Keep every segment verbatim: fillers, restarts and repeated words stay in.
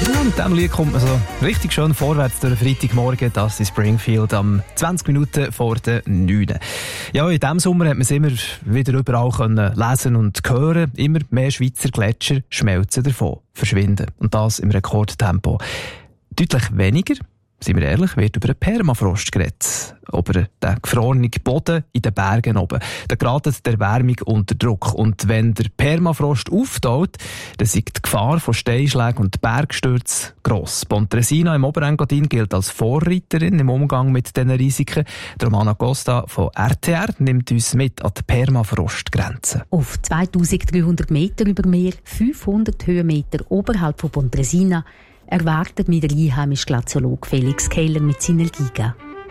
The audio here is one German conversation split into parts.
Ja, mit diesem Lied kommt man so richtig schön vorwärts durch den Freitagmorgen. Das ist Springfield am zwanzig Minuten vor der neun. Ja, in diesem Sommer hat man es immer wieder überall können lesen und hören. Immer mehr Schweizer Gletscher schmelzen davon, verschwinden. Und das im Rekordtempo. Deutlich weniger, seien wir ehrlich, wird über den Permafrost geredet. Über den gefrorenen Boden in den Bergen oben. Da gerät der Erwärmung unter Druck. Und wenn der Permafrost auftaut, dann ist die Gefahr von Steinschlägen und Bergstürzen gross. Pontresina im Oberengadin gilt als Vorreiterin im Umgang mit diesen Risiken. Romana Costa von R T R nimmt uns mit an die Permafrostgrenze. Auf zweitausenddreihundert Meter über Meer, fünfhundert Höhenmeter oberhalb von Pontresina, erwartet mich der einheimische Glaziologe Felix Keller mit seiner Giga.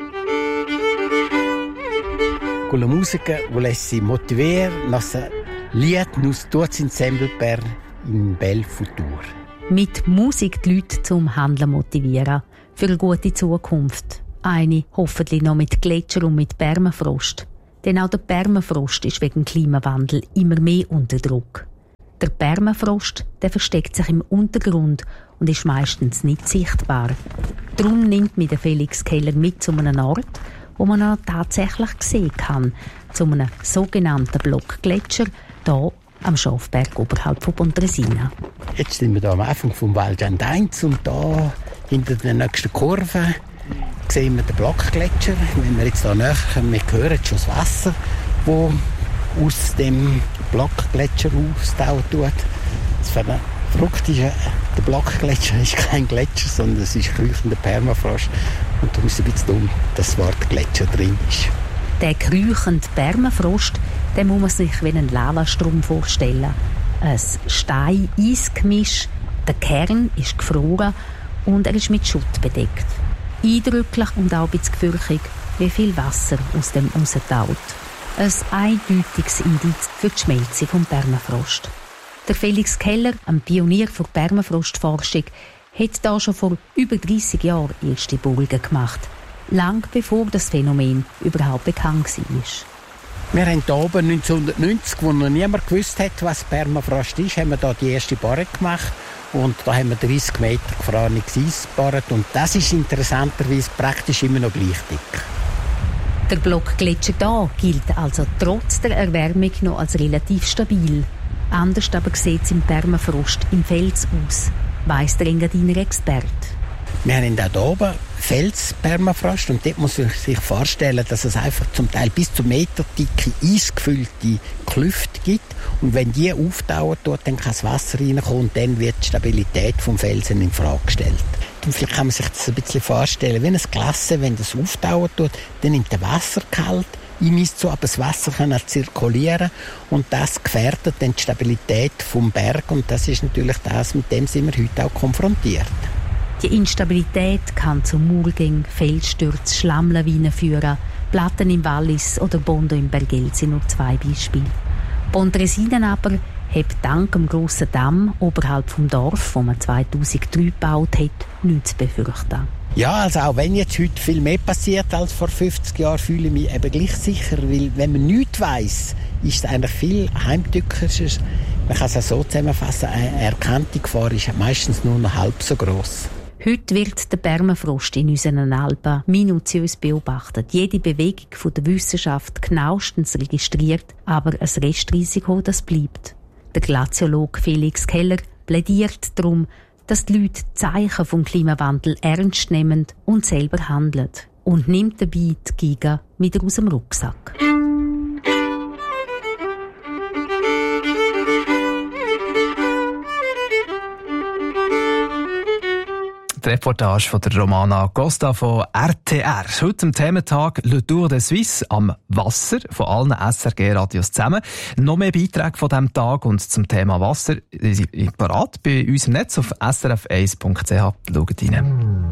Quella musica volessi motivare nostra Lied nus tutti insieme per un bel futuro. Mit Musik die Leute zum Handeln motivieren, für eine gute Zukunft. Eine hoffentlich noch mit Gletscher und mit Permafrost. Denn auch der Permafrost ist wegen dem Klimawandel immer mehr unter Druck. Der Permafrost, der versteckt sich im Untergrund und ist meistens nicht sichtbar. Darum nimmt mich der Felix Keller mit zu einem Ort, wo man ihn tatsächlich sehen kann, zu einem sogenannten Blockgletscher, hier am Schafberg oberhalb von Pontresina. Jetzt sind wir hier am Anfang vom Val d'Andainz und hier hinter der nächsten Kurve sehen wir den Blockgletscher. Wenn wir jetzt hier näher kommen, wir hören schon das Wasser, das aus dem Blockgletscher austauen tut. Das Verrückte ist, der Blockgletscher ist kein Gletscher, sondern es ist kriechender Permafrost. Und darum ist es ein bisschen dumm, dass das Wort Gletscher drin ist. Der kriechende Permafrost, den muss man sich wie einen Lavastrom vorstellen. Ein Stein-Eis-Gemisch, der Kern ist gefroren und er ist mit Schutt bedeckt. Eindrücklich und auch ein bisschen gefürchtig, wie viel Wasser aus dem raustaut. Ein eindeutiges Indiz für die Schmelze vom Permafrost. Der Felix Keller, ein Pionier für Permafrostforschung, hat da schon vor über dreissig Jahren erste Bohrungen gemacht. Lang bevor das Phänomen überhaupt bekannt war. Wir haben hier oben neunzehnhundertneunzig, wo noch niemand gewusst hat, was Permafrost ist, haben wir hier die erste Bohrung gemacht. Und da haben wir dreißig Meter gefrorenes Eis gebohrt. Und das ist interessanterweise praktisch immer noch gleich dick. Der Blockgletscher hier gilt also trotz der Erwärmung noch als relativ stabil. Anders aber sieht es im Permafrost im Fels aus, weiss der Engadiner Experte. Wir haben auch hier oben Fels-Permafrost und dort muss man sich vorstellen, dass es einfach zum Teil bis zu meterdicke, eisgefüllte Klüfte gibt. Und wenn die auftauen, dann kann das Wasser reinkommen und dann wird die Stabilität des Felsen in Frage gestellt. Und vielleicht kann man sich das ein bisschen vorstellen, wie ein Glas, wenn das auftauen tut, dann nimmt der Wasser kalt, einmisst so, aber das Wasser kann auch zirkulieren und das gefährdet dann die Stabilität vom Berg und das ist natürlich das, mit dem sind wir heute auch konfrontiert. Die Instabilität kann zu Murgängen, Felsstürzen, Schlammlawinen führen. Platten im Wallis oder Bondo im Bergell sind nur zwei Beispiele. Pontresina aber hat dank dem grossen Damm oberhalb vom Dorf, wo man zweitausenddrei gebaut hat, nichts zu befürchten. Ja, also auch wenn jetzt heute viel mehr passiert als vor fünfzig Jahren, fühle ich mich eben gleich sicher, weil wenn man nichts weiss, ist es eigentlich viel heimtückischer. Man kann es auch so zusammenfassen, eine erkannte Gefahr ist meistens nur noch halb so gross. Heute wird der Permafrost in unseren Alpen minutiös beobachtet. Jede Bewegung von der Wissenschaft genauestens registriert, aber ein Restrisiko, das bleibt. Der Glaziologe Felix Keller plädiert darum, dass die Leute Zeichen vom Klimawandel ernst nehmen und selber handeln. Und nimmt dabei die Giga wieder aus dem Rucksack. Die Reportage von der Romana Costa von R T R. Heute am Thementag Le Tour de Suisse am Wasser von allen S R G-Radios zusammen. Noch mehr Beiträge von diesem Tag und zum Thema Wasser sind parat bei uns im Netz auf s r f eins punkt c h. Schaut rein.